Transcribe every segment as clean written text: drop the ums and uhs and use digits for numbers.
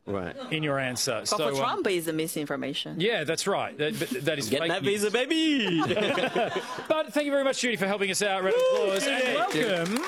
Right. in your answer. But for Trump, is the misinformation. Yeah, that's right. That is Getting fake that news. visa, baby! But thank you very much, Judy, for helping us out. Round of applause. And welcome,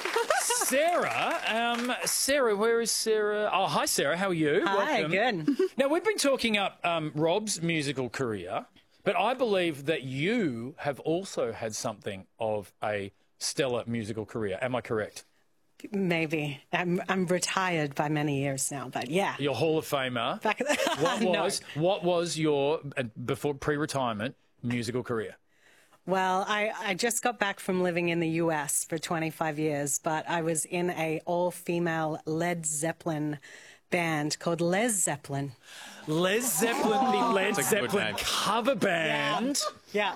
Sarah. Sarah, where is Sarah? Oh, hi, Sarah. How are you? Hi, welcome. good. Now, we've been talking up Rob's musical career, but I believe that you have also had something of a stellar musical career. Am I correct? Maybe. I'm retired by many years now, but yeah. You're Hall of Famer. Back What was your, before pre-retirement, musical career? Well, I just got back from living in the US for 25 years, but I was in a all-female Led Zeppelin band called Les Zeppelin. Les Zeppelin, the Led Zeppelin cover band. Yeah.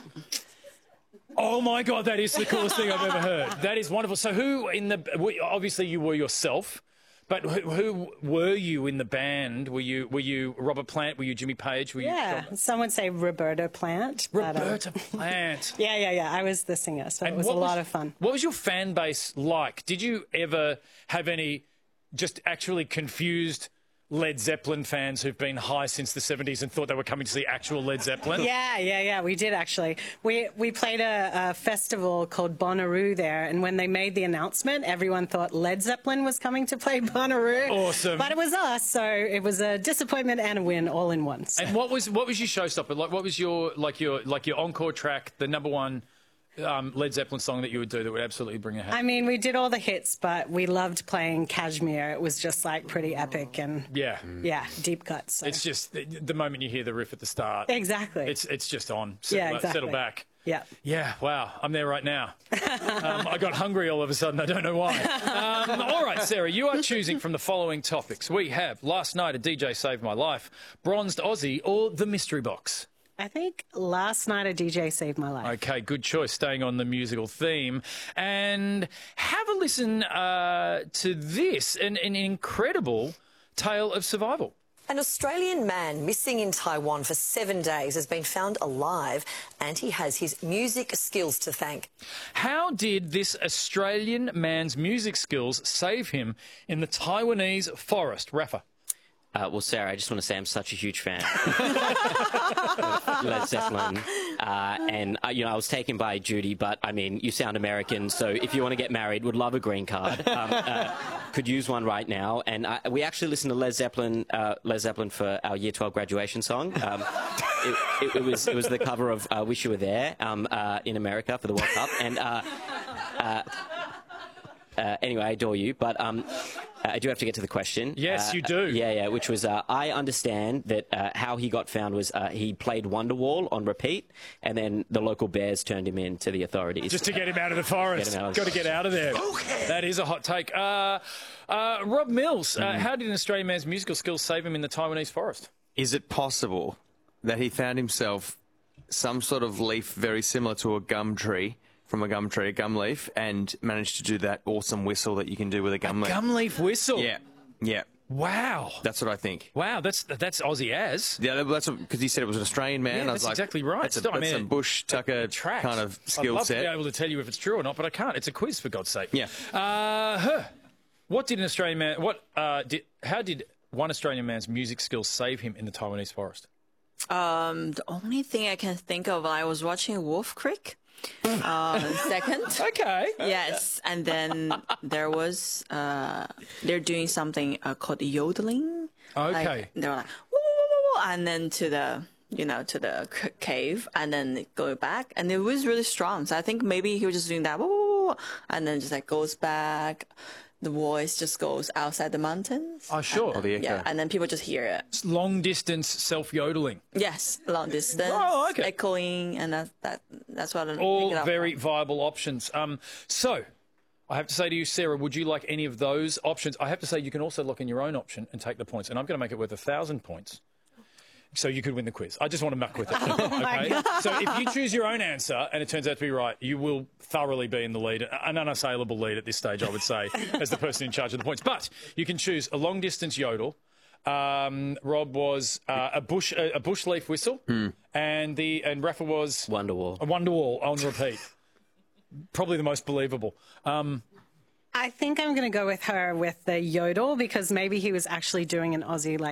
Oh my God, that is the coolest thing I've ever heard. That is wonderful. So who in the, obviously you were yourself, but who were you in the band? Were you Robert Plant? Were you Jimmy Page? Were you some would say Roberta Plant. Roberta Plant. Yeah. I was the singer, so it was a lot of fun. What was your fan base like? Did you ever have any just actually confused Led Zeppelin fans who've been high since the 70s and thought they were coming to see actual Led Zeppelin? Yeah, we did actually. We played a festival called Bonnaroo there, and when they made the announcement, everyone thought Led Zeppelin was coming to play Bonnaroo. Awesome. But it was us, so it was a disappointment and a win all in one. So. And what was your showstopper? Like, what was your encore track, the number one Led Zeppelin song that you would do that would absolutely bring a hat? I mean, we did all the hits, but we loved playing Kashmir. It was just like pretty epic and deep cuts. So. It's just the moment you hear the riff at the start. Exactly. It's just on. Settle back. Yeah. Yeah. Wow. I'm there right now. I got hungry all of a sudden. I don't know why. All right, Sarah, you are choosing from the following topics. We have Last Night a DJ Saved My Life, Bronzed Aussie, or The Mystery Box. I think Last Night a DJ Saved My Life. Okay, good choice, staying on the musical theme. And have a listen to this, an incredible tale of survival. An Australian man missing in Taiwan for 7 days has been found alive, and he has his music skills to thank. How did this Australian man's music skills save him in the Taiwanese forest? Rafa. Well, Sarah, I just want to say I'm such a huge fan of Led Zeppelin. And, I was taken by Judy, but, I mean, you sound American, so if you want to get married, would love a green card. Could use one right now. And we actually listened to Led Zeppelin for our Year 12 graduation song. It was the cover of Wish You Were There in America for the World Cup. And anyway, I adore you, but I do have to get to the question. Yes, you do. Yeah, which was, I understand that how he got found was he played Wonderwall on repeat, and then the local bears turned him in to the authorities. Just to get him out of the forest. Got to get out of there. Okay. That is a hot take. Rob Mills, how did an Australian man's musical skills save him in the Taiwanese forest? Is it possible that he found himself some sort of leaf very similar to a gum tree, from a gum tree, a gum leaf, and managed to do that awesome whistle that you can do with a gum leaf? Gum leaf whistle? Yeah. Wow. That's what I think. Wow, that's Aussie as. Yeah, that's because he said it was an Australian man. Yeah, I was that's exactly right. That's a Bush Tucker kind of skill I'd love set. to be able to tell you if it's true or not, but I can't. It's a quiz, for God's sake. Yeah. What did an Australian man? How did one Australian man's music skills save him in the Taiwanese forest? The only thing I can think of, I was watching Wolf Creek. Second. Okay. Yes, and then there was they're doing something called yodeling. Okay. Like, they're like woo, woo, woo, and then to the cave, and then go back, and it was really strong. So I think maybe he was just doing that, woo, woo, woo, and then just like goes back. The voice just goes outside the mountains. Oh, sure. Yeah, and then people just hear it. It's long distance self yodeling. Yes, long distance. Oh, okay. Echoing, and that's what I'm all very viable options. So, I have to say to you, Sarah, would you like any of those options? I have to say you can also lock in your own option and take the points, and I'm going to make it worth 1,000 points. So you could win the quiz. I just want to muck with it. Okay? So if you choose your own answer and it turns out to be right, you will thoroughly be in the lead, an unassailable lead at this stage, I would say, as the person in charge of the points. But you can choose a long-distance yodel. Rob was a bush leaf whistle, and Rafa was Wonderwall. A Wonderwall on repeat. Probably the most believable. I think I'm going to go with her with the yodel, because maybe he was actually doing an Aussie like